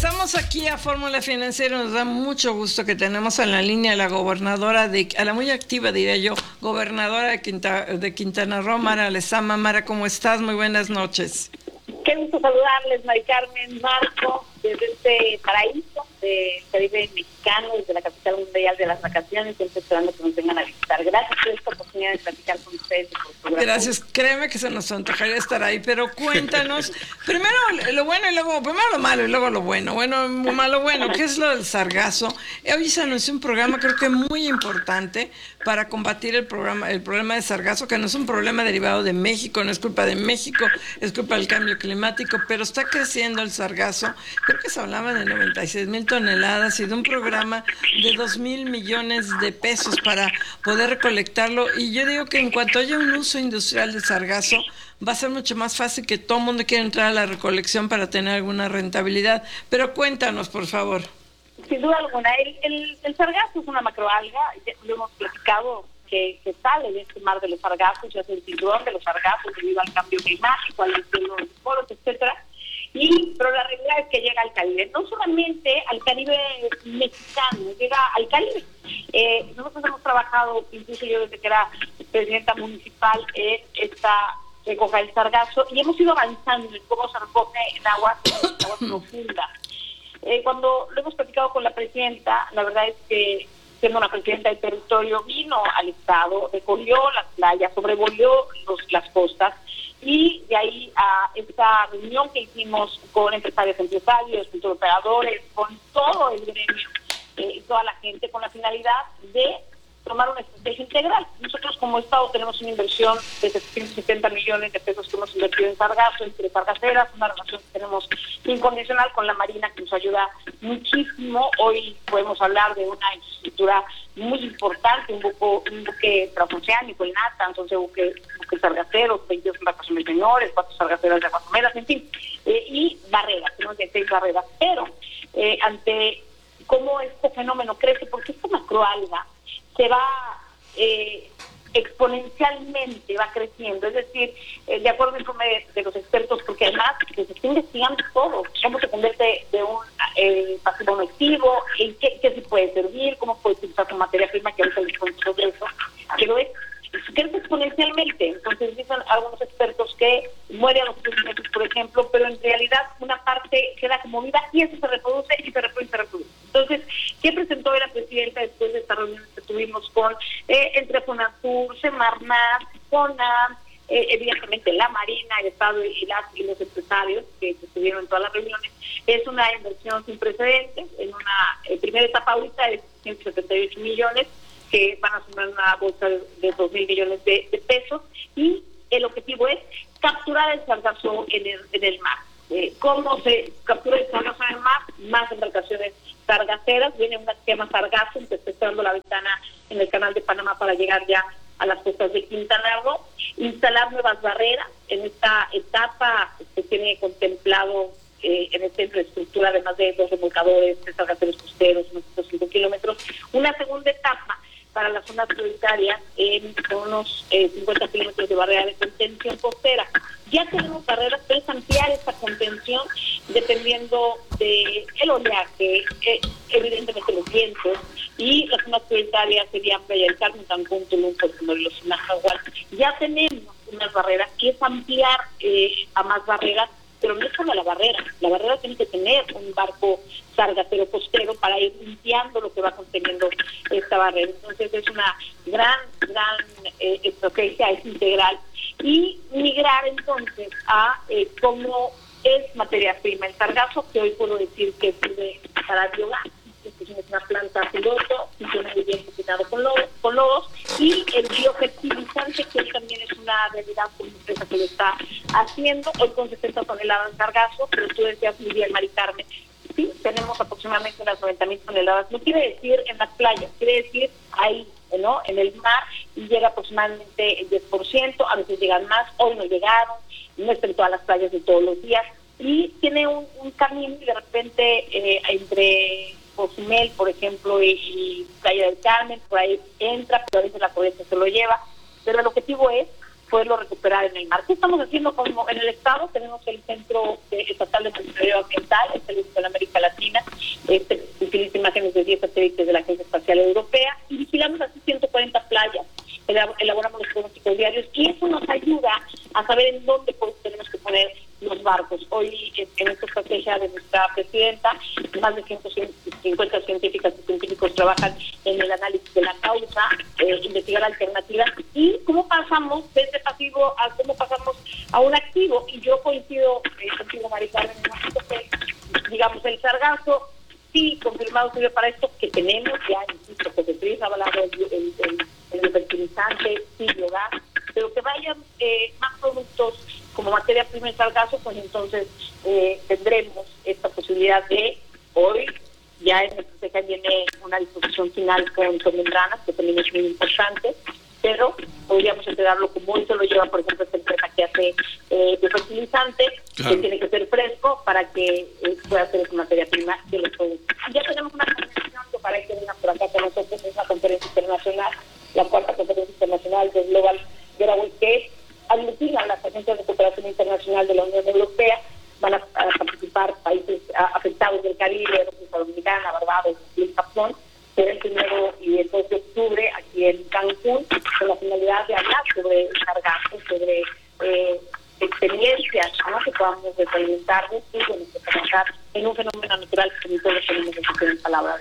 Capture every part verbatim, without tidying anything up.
Regresamos aquí a Fórmula Financiera. Nos da mucho gusto que tenemos en la línea a la gobernadora, de, a la muy activa, diría yo, gobernadora de, Quinta, de Quintana Roo, Mara Lezama. Mara, ¿cómo estás? Muy buenas noches. Qué gusto saludarles, Mari Carmen, Marco, desde este paraíso del Caribe mexicano, desde la capital mundial de las vacaciones, siempre esperando que nos vengan a visitar. Gracias por esta oportunidad de platicar con ustedes. Por Gracias, créeme que se nos antojaría estar ahí, pero cuéntanos, primero lo bueno y luego, primero lo malo y luego lo bueno. Bueno, malo, bueno, ¿qué es lo del sargazo? Hoy se anunció un programa, creo que muy importante, para combatir el programa, el problema de sargazo, que no es un problema derivado de México, no es culpa de México, es culpa del cambio climático, pero está creciendo el sargazo. Creo que se hablaba de noventa y seis mil toneladas y de un programa de dos mil millones de pesos para poder recolectarlo. Y yo digo que en cuanto haya un uso industrial del sargazo, va a ser mucho más fácil, que todo el mundo quiera entrar a la recolección para tener alguna rentabilidad. Pero cuéntanos, por favor. Sin duda alguna, el, el, el sargazo es una macroalga, ya lo hemos platicado, que, que sale de este mar de los sargazos, ya es el cinturón de los sargazos debido al cambio climático, al deshielo de los poros, etcétera. Y, pero la realidad es que llega al Caribe, no solamente al Caribe mexicano, llega al Caribe. Eh, nosotros hemos trabajado, incluso yo desde que era presidenta municipal, en esta recoja del sargazo, y hemos ido avanzando en cómo se recoge en aguas, en aguas profundas. Eh, cuando lo hemos platicado con la presidenta, la verdad es que siendo una presidenta del territorio, vino al estado, recorrió las playas, sobrevoló los, las costas, y de ahí a esta reunión que hicimos con empresarios, empresarios, con operadores, con todo el gremio eh, y toda la gente, con la finalidad de tomar una estrategia integral. Nosotros como Estado tenemos una inversión de setecientos setenta millones de pesos que hemos invertido en sargazo, entre sargaceras, una relación que tenemos incondicional con la Marina que nos ayuda muchísimo. Hoy podemos hablar de una infraestructura muy importante, un buque, un buque transoceánico, el Nathan, once buques buque sargaceros, veintidós embarcaciones menores, cuatro sargaceras de aguasomeras, en fin, eh, y barreras, tenemos dieciséis barreras. Pero eh, ante cómo este fenómeno crece, porque esta macroalga se va eh, exponencialmente, va creciendo, es decir, eh, de acuerdo al informe de, de los expertos, porque además se está investigando todo, cómo se convierte de un eh, pasivo a un activo, en qué, qué se puede servir, cómo puede utilizar su materia prima, que ahorita les cuento sobre eso, pero es crece exponencialmente. Entonces dicen algunos expertos que muere a los tres meses, por ejemplo, pero en realidad una parte queda como viva y eso se reproduce y se reproduce y se reproduce. Entonces, ¿qué presentó la presidenta después de esta reunión que tuvimos con eh, entre Fonatur, Semarnat, FONAM, eh, evidentemente la Marina, el Estado y, las, y los empresarios que, que estuvieron en todas las reuniones? Es una inversión sin precedentes. En una eh, primera etapa ahorita es ciento setenta y ocho millones, que van a sumar una bolsa de, de dos mil millones de, de pesos, y el objetivo es capturar el sargazo en el, en el mar. Eh, ¿Cómo se captura el sargazo en el mar? Más embarcaciones sargaceras, viene un esquema sargazo, que está esperando la ventana en el canal de Panamá para llegar ya a las costas de Quintana Roo, instalar nuevas barreras. En esta etapa se tiene contemplado eh, en esta infraestructura, además de dos remolcadores, tres sargaceros costeros, unos cinco kilómetros, una segunda etapa para las zonas prioritarias en unos eh, cincuenta kilómetros de barrera de contención costera. Ya tenemos barreras, pero es ampliar esta contención dependiendo del oleaje, eh, evidentemente los vientos, y las zonas prioritarias serían Playa del Carmen, Cancún, Tulum, Puerto Morelos y Najahual. Ya tenemos unas barreras, y es ampliar eh, a más barreras, pero no es solo la barrera. La barrera tiene que tener un barco sargacero costero para ir limpiando lo que va conteniendo esta barrera. Entonces es una gran, gran eh, estrategia, es integral. Y migrar entonces a eh, cómo es materia prima. El sargazo, que hoy puedo decir que sirve para biogás, es una planta piloto, funciona muy bien combinado con lodos, con lodos, y el biofertilizante, que hoy también es una realidad con una empresa que lo está haciendo, hoy con setenta toneladas de sargazo, pero tú decías muy bien, Mari Carmen, sí, tenemos aproximadamente unas noventa mil toneladas, no quiere decir en las playas, quiere decir ahí, ¿no?, en el mar, y llega aproximadamente el diez por ciento, a veces llegan más, hoy no llegaron, no están en todas las playas de todos los días, y tiene un, un camino, y de repente eh, entre Cozumel, por ejemplo, y, y Playa del Carmen, por ahí entra, pero a veces la corriente se lo lleva, pero el objetivo es poderlo recuperar en el mar. ¿Qué estamos haciendo? Como en el Estado tenemos el Centro Estatal de Monitoreo Ambiental, este es en América Latina, este utiliza imágenes de diez satélites de la Agencia Espacial Europea y vigilamos así ciento cuarenta playas, elaboramos los pronósticos diarios y eso nos ayuda a saber en dónde pues, tenemos que poner los barcos. Hoy, en esta estrategia de nuestra presidenta, más de ciento cincuenta científicas y científicos trabajan en el análisis de la causa, eh, investigar alternativas y cómo pasamos de ese pasivo a cómo pasamos a un activo. Y yo coincido eh, contigo, Maricarmen, en el momento que, digamos, el sargazo, sí, confirmado sirve para esto, que tenemos ya, insisto, Copetril ha hablado el, el, el, el fertilizante, sí, biogás, pero que vayan eh, más productos como materia prima en sargazo, pues entonces eh, tendremos esta posibilidad de hoy, ya en la estrategia viene una disposición final con, con membranas, que también es muy importante, pero podríamos entregarlo como hoy se lo lleva, por ejemplo, esta empresa que hace eh, de fertilizante, claro, que tiene que ser fresco para que eh, pueda ser esa materia prima de los productos. Y ya tenemos una conferencia que para que venga por acá con nosotros, es una conferencia internacional, la cuarta conferencia internacional de Global Getaway, que aglutina a las agencias de cooperación internacional de la Unión Europea. Van a, a participar países a, afectados del Caribe, República Dominicana, Barbados y el Japón, será el primero y el dos de octubre aquí en Cancún, con la finalidad de hablar sobre el sargazo, sobre eh, experiencias, ¿no?, que podamos desalimentarnos y bueno, trabajar en un fenómeno natural que todos tenemos que en palabras.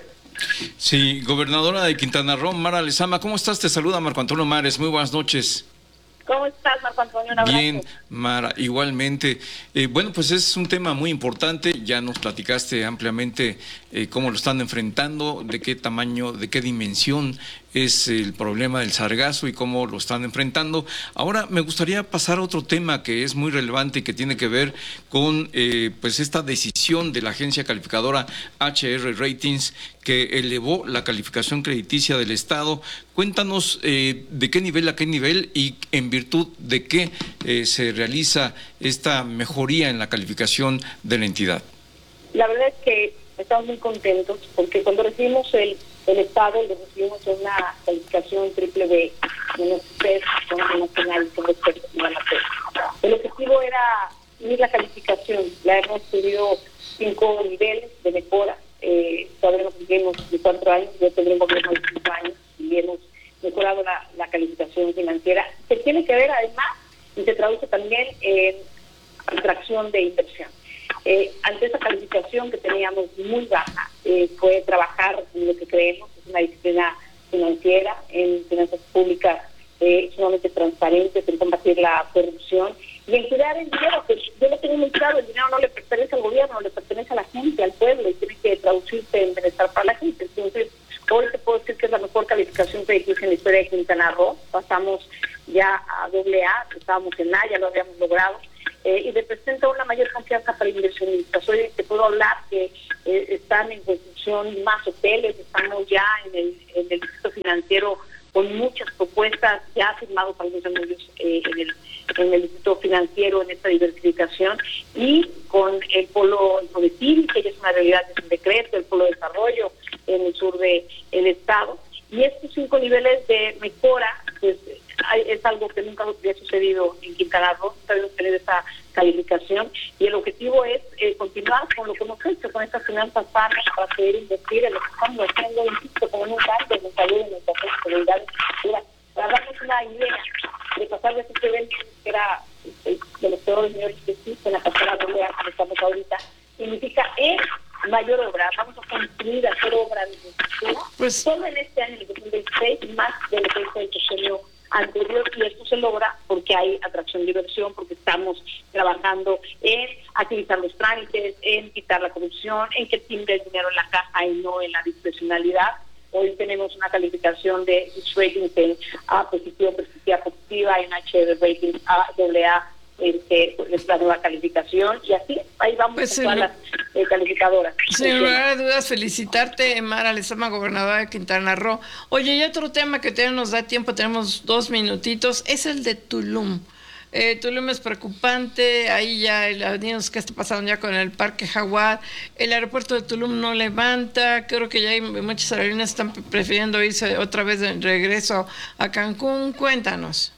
Sí, gobernadora de Quintana Roo, Mara Lezama, ¿cómo estás? Te saluda Marco Antonio Mares, muy buenas noches. ¿Cómo estás, Marco Antonio? Un abrazo. Bien, Mara, igualmente. Eh, bueno, pues es un tema muy importante, ya nos platicaste ampliamente eh, cómo lo están enfrentando, de qué tamaño, de qué dimensión es el problema del sargazo y cómo lo están enfrentando. Ahora me gustaría pasar a otro tema que es muy relevante y que tiene que ver con eh, pues esta decisión de la agencia calificadora H R Ratings, que elevó la calificación crediticia del Estado. Cuéntanos eh, de qué nivel a qué nivel y en virtud de qué eh, se realiza esta mejoría en la calificación de la entidad. La verdad es que estamos muy contentos porque cuando recibimos el, el Estado, le recibimos una calificación triple B, en ustedes son nacionales, son expertos y van a hacer. El objetivo era subir la calificación, la hemos subido cinco niveles de mejora. Eh, todavía no cumplimos de cuatro años, yo tendré un gobierno de cinco años y hemos mejorado la, la calificación financiera. Se tiene que ver además y se traduce también en atracción de inversión. Eh, ante esa calificación que teníamos muy baja, eh, fue trabajar en lo que creemos es una disciplina financiera, en finanzas públicas eh, sumamente transparentes, en combatir la corrupción y en cuidar el dinero, que yo lo tengo muy claro, el dinero no le pertenece al gobierno, le pertenece a la gente, al pueblo, y tiene que traducirse en bienestar para la gente. Entonces, hoy te puedo decir que es la mejor calificación que existe en la historia de Quintana Roo. Pasamos ya a doble A, estábamos en A, ya lo habíamos logrado, eh, y representa una mayor confianza para inversionistas. Hoy te puedo hablar que eh, están en construcción más hoteles, estamos ya en el, en el distrito financiero con muchas propuestas ya firmados algunos anuncios eh, en el en el distrito financiero, en esta diversificación, y con el polo Infodetil, que ya es una realidad, es un decreto, el polo de desarrollo en el sur del estado. Y estos cinco niveles de mejora, pues hay, es algo que nunca había sucedido en Quintana Roo, nunca habíamos tenido esta calificación, y el objetivo es eh, continuar con lo que hemos hecho, con estas finanzas sanas para poder invertir en lo que estamos haciendo, insisto, como nunca antes, en salud, en educación, en seguridad, en cultura, para darnos una idea de pasar de ese nivel que era eh, de los peores niveles que existen a pasar a doble A, como estamos ahorita, significa es mayor obra. Vamos a construir, a hacer obra de infraestructura, pues, solo en este año, el dos mil veintiséis, más de lo que hizo el sexenio anterior, y esto se logra porque hay atracción de inversión, porque estamos trabajando en agilizar los trámites, en quitar la corrupción, en que timbre el dinero en la caja y no en la discrecionalidad. Hoy tenemos una calificación de ratings en A positivo, perspectiva positiva, en H R ratings A, doble A, este, es la nueva calificación, y así ahí vamos pues con todas lo... las eh, calificadoras. Sin lugar a dudas, felicitarte, Mara Lezama, gobernadora de Quintana Roo. Oye, y otro tema que todavía nos da tiempo, tenemos dos minutitos, es el de Tulum. Eh, Tulum es preocupante, ahí ya el niños que está pasando ya con el Parque Jaguar, el aeropuerto de Tulum no levanta, creo que ya hay muchas aerolíneas están prefiriendo irse otra vez de regreso a Cancún. Cuéntanos.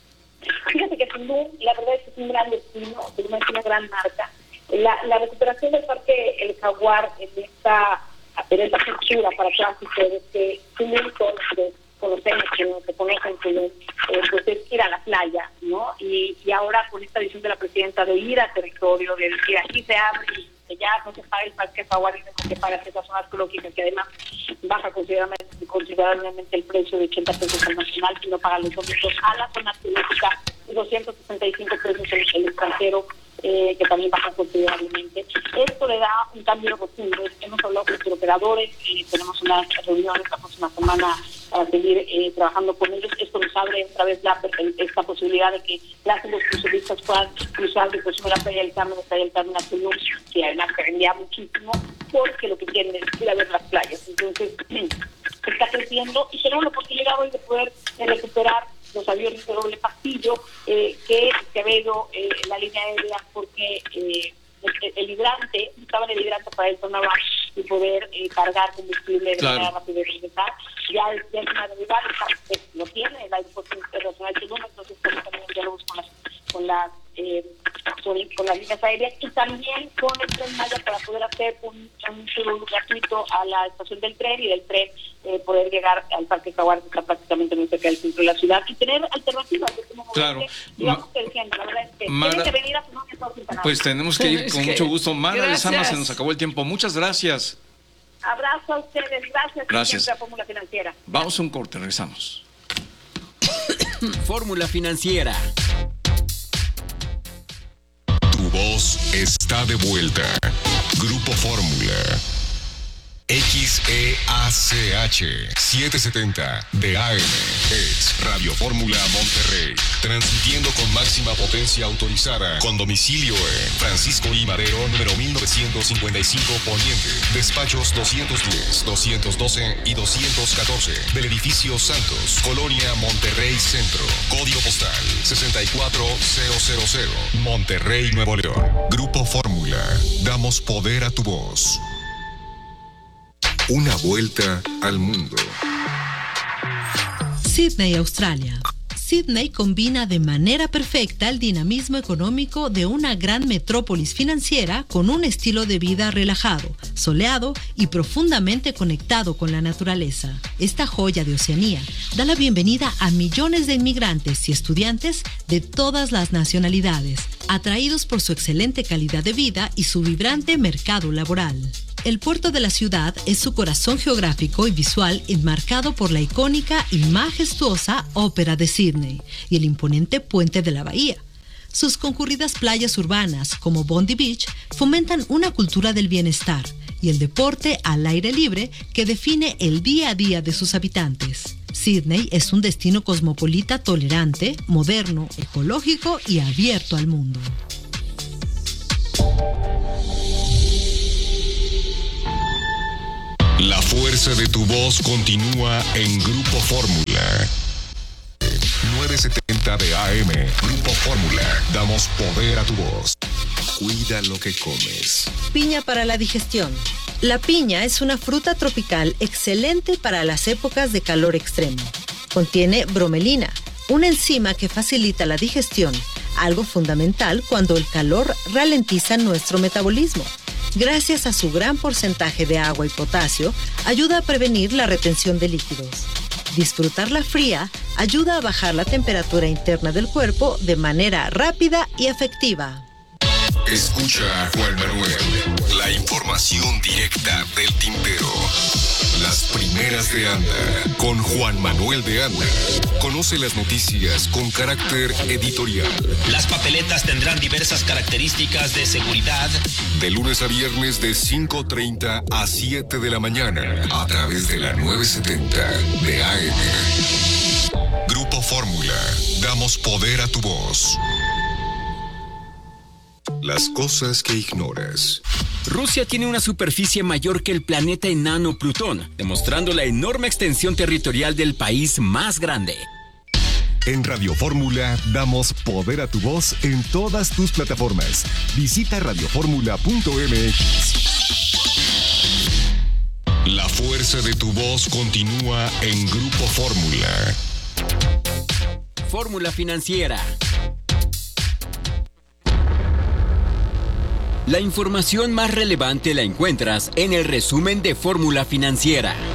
Fíjate que Tulum, la verdad es que es un gran destino, Tulum es una gran marca. La, la recuperación del Parque El Jaguar en esta, en esta cultura para todas ustedes, que Tulum, todos los conocemos, que no se conocen Tulum, eh, pues es ir a la playa, ¿no? Y, y ahora con esta decisión de la presidenta de ir a territorio, de decir aquí se abre y que ya no se paga el Parque El Jaguar, sino que paga esa zona arqueológica, que además baja considerablemente, considerablemente el precio de ochenta pesos al nacional y no paga los otros a la zona arqueológica, doscientos sesenta y cinco pesos en el extranjero, eh, que también baja considerablemente. Esto le da un cambio de costumbre. Hemos hablado con los operadores, eh, tenemos una reunión esta próxima semana para seguir eh, trabajando con ellos. Esto nos abre otra vez la, esta posibilidad de que las y los cruceristas puedan cruzar de pues, la Playa del Carmen, la Playa del Carmen a Tulum, que además se vendía muchísimo, porque lo que quieren es ir a ver las playas. Entonces, está creciendo y tenemos la oportunidad hoy de poder eh, recuperar los aviones de doble pastillo, eh, que Quevedo, eh, la línea aérea, porque eh, el, el hidrante, estaba en el hidrante para el Tonabá y poder eh, cargar combustible de claro. manera rápida y regresar. Ya, ya es una realidad, lo tiene el aeropuerto internacional Tulum, entonces tenemos también diálogos con las, con las eh, con, con las líneas aéreas y también con el Tren Maya para poder hacer un, un tour gratuito a la estación del tren y del tren eh, poder llegar al Parque Jaguar, que está prácticamente muy cerca del centro de la ciudad, y tener alternativas de cómo claro. moverse. Y vamos creciendo, la verdad es que Mara, tienen que venir a Tulum y Estados Unidos. Pues tenemos que ir Es con que, mucho gusto. Mara gracias. Lezama, se nos acabó el tiempo. Muchas gracias. Abrazo a ustedes, gracias. Gracias. Siempre a Fórmula Financiera. Vamos a un corte, regresamos. Fórmula Financiera. Tu voz está de vuelta. Grupo Fórmula. X E A C H setecientos setenta de A M es Radio Fórmula Monterrey, transmitiendo con máxima potencia autorizada, con domicilio en Francisco I. Madero, número mil novecientos cincuenta y cinco Poniente, despachos doscientos diez, doscientos doce y doscientos catorce, del edificio Santos, Colonia Monterrey Centro, código postal sesenta y cuatro mil, Monterrey, Nuevo León. Grupo Fórmula, damos poder a tu voz. Una vuelta al mundo. Sídney, Australia. Sídney combina de manera perfecta el dinamismo económico de una gran metrópolis financiera con un estilo de vida relajado, soleado y profundamente conectado con la naturaleza. Esta joya de Oceanía da la bienvenida a millones de inmigrantes y estudiantes de todas las nacionalidades, atraídos por su excelente calidad de vida y su vibrante mercado laboral. El puerto de la ciudad es su corazón geográfico y visual, enmarcado por la icónica y majestuosa Ópera de Sídney y el imponente puente de la bahía. Sus concurridas playas urbanas, como Bondi Beach, fomentan una cultura del bienestar y el deporte al aire libre que define el día a día de sus habitantes. Sídney es un destino cosmopolita tolerante, moderno, ecológico y abierto al mundo. La fuerza de tu voz continúa en Grupo Fórmula. novecientos setenta de A M, Grupo Fórmula. Damos poder a tu voz. Cuida lo que comes. Piña para la digestión. La piña es una fruta tropical excelente para las épocas de calor extremo. Contiene bromelina, una enzima que facilita la digestión, algo fundamental cuando el calor ralentiza nuestro metabolismo. Gracias a su gran porcentaje de agua y potasio, ayuda a prevenir la retención de líquidos. Disfrutarla fría ayuda a bajar la temperatura interna del cuerpo de manera rápida y efectiva. Escucha a Juan Manuel, la información directa del tintero. Las primeras de Anda, con Juan Manuel de Anda. Conoce las noticias con carácter editorial. Las papeletas tendrán diversas características de seguridad. De lunes a viernes de cinco treinta a siete de la mañana, a través de la novecientos setenta de A M. Grupo Fórmula, damos poder a tu voz. Las cosas que ignoras. Rusia tiene una superficie mayor que el planeta enano Plutón, demostrando la enorme extensión territorial del país más grande. En Radio Fórmula damos poder a tu voz en todas tus plataformas. Visita radio fórmula punto m x. La fuerza de tu voz continúa en Grupo Fórmula. Fórmula Financiera. La información más relevante la encuentras en el resumen de Fórmula Financiera.